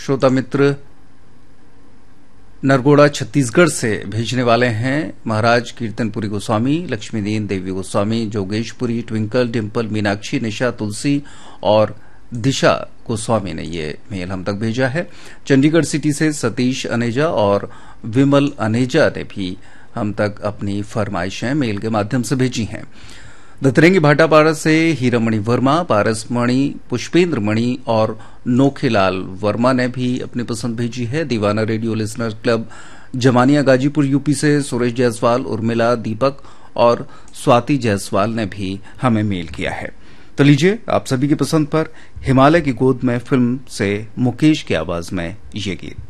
श्रोता मित्र नरगोड़ा छत्तीसगढ़ से भेजने वाले हैं महाराज कीर्तनपुरी गोस्वामी, लक्ष्मीदीन देवी गोस्वामी, जोगेशपुरी, ट्विंकल, डिम्पल, मीनाक्षी, निशा, तुलसी और दिशा गोस्वामी ने ये मेल हम तक भेजा है। चंडीगढ़ सिटी से सतीश अनेजा और विमल अनेजा ने भी हम तक अपनी फरमाइशें मेल के माध्यम से भेजी हैं। दतरंगी भाटापारा से हीरामणि वर्मा, पारसमणि, पुष्पेंद्र मणि और नोखेलाल वर्मा ने भी अपनी पसंद भेजी है। दीवाना radio listener club Zamania Ghazipur UP से सुरेश जायसवाल, उर्मिला, दीपक और स्वाति जायसवाल ने भी हमें मेल किया है। तो लीजिए आप सभी की पसंद पर हिमालय की गोद में फिल्म से मुकेश की आवाज में ये गीत।